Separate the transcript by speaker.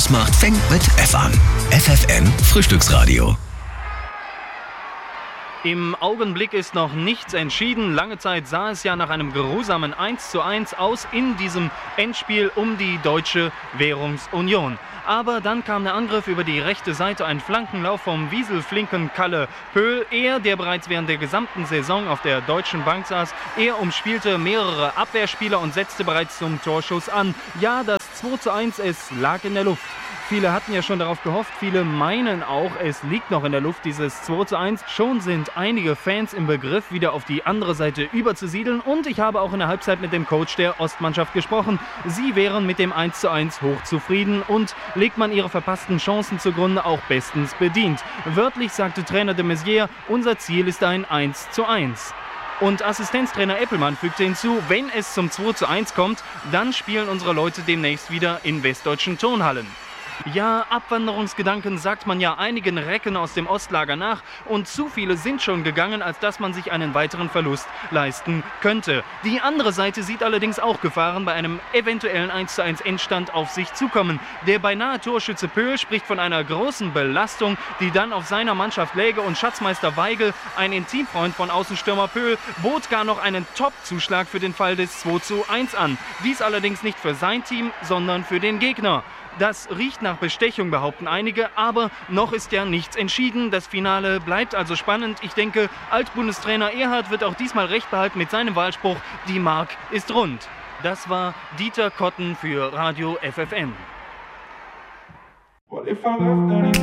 Speaker 1: Spaß macht, fängt mit F an. FFN Frühstücksradio.
Speaker 2: Im Augenblick ist noch nichts entschieden. Lange Zeit sah es ja nach einem geruhsamen 1:1 aus in diesem Endspiel um die Deutsche Währungsunion. Aber dann kam der Angriff über die rechte Seite, ein Flankenlauf vom wieselflinken Kalle Pöhl. Er, der bereits während der gesamten Saison auf der Deutschen Bank saß, er umspielte mehrere Abwehrspieler und setzte bereits zum Torschuss an. Ja, das 2:1, es lag in der Luft. Viele hatten ja schon darauf gehofft, viele meinen auch, es liegt noch in der Luft, dieses 2:1. Schon sind einige Fans im Begriff, wieder auf die andere Seite überzusiedeln. Und ich habe auch in der Halbzeit mit dem Coach der Ostmannschaft gesprochen. Sie wären mit dem 1:1 hochzufrieden und legt man ihre verpassten Chancen zugrunde, auch bestens bedient. Wörtlich sagte Trainer de Maizière, unser Ziel ist ein 1:1. Und Assistenztrainer Eppelmann fügte hinzu, wenn es zum 2:1 kommt, dann spielen unsere Leute demnächst wieder in westdeutschen Turnhallen. Ja, Abwanderungsgedanken sagt man ja einigen Recken aus dem Ostlager nach und zu viele sind schon gegangen, als dass man sich einen weiteren Verlust leisten könnte. Die andere Seite sieht allerdings auch Gefahren bei einem eventuellen 1:1 Endstand auf sich zukommen. Der beinahe Torschütze Pöhl spricht von einer großen Belastung, die dann auf seiner Mannschaft läge und Schatzmeister Weigel, ein Intimfreund von Außenstürmer Pöhl, bot gar noch einen Top-Zuschlag für den Fall des 2:1 an. Dies allerdings nicht für sein Team, sondern für den Gegner. Das riecht nach Bestechung, behaupten einige, aber noch ist ja nichts entschieden. Das Finale bleibt also spannend. Ich denke, Altbundestrainer Erhard wird auch diesmal recht behalten mit seinem Wahlspruch, die Mark ist rund. Das war Dieter Kotten für Radio FFN.